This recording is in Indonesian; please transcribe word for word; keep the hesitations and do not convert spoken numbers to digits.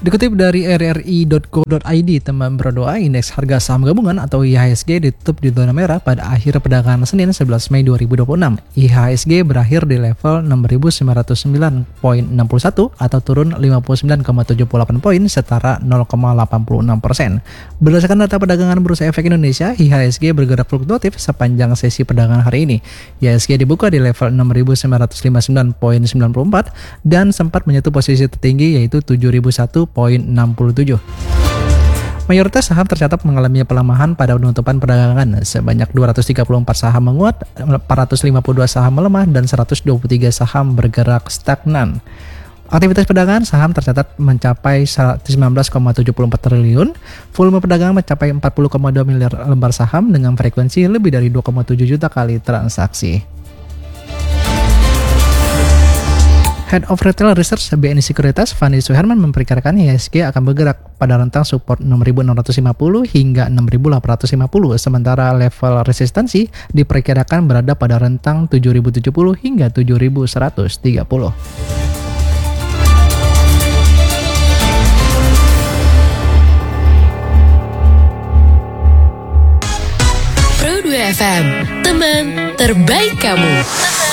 Dikutip dari r r i dot co dot i d, teman berdoa, indeks harga saham gabungan atau I H S G ditutup di zona merah pada akhir perdagangan Senin sebelas Mei dua ribu dua puluh enam. I H S G berakhir di level enam ribu sembilan ratus sembilan koma enam satu atau turun lima puluh sembilan koma tujuh delapan poin setara nol koma delapan enam persen. Berdasarkan data perdagangan Bursa Efek Indonesia, I H S G bergerak fluktuatif sepanjang sesi perdagangan hari ini. I H S G dibuka di level enam ribu sembilan ratus lima puluh sembilan koma sembilan empat dan sempat menyentuh posisi tertinggi yaitu tujuh ribu satu koma enam tujuh. Mayoritas saham tercatat mengalami pelemahan pada penutupan perdagangan. Sebanyak dua ratus tiga puluh empat saham menguat, empat ratus lima puluh dua saham melemah, dan seratus dua puluh tiga saham bergerak stagnan. Aktivitas perdagangan saham tercatat mencapai seratus sembilan belas koma tujuh empat triliun. Volume perdagangan mencapai empat puluh koma dua miliar lembar saham dengan frekuensi lebih dari dua koma tujuh juta kali transaksi. Head of Retail Research B N I Sekuritas, Fandi Suherman, memperkirakan I H S G akan bergerak pada rentang support enam ribu enam ratus lima puluh hingga enam ribu delapan ratus lima puluh, sementara level resistansi diperkirakan berada pada rentang tujuh ribu tujuh puluh hingga tujuh ribu seratus tiga puluh. Pro dua F M, teman terbaik kamu.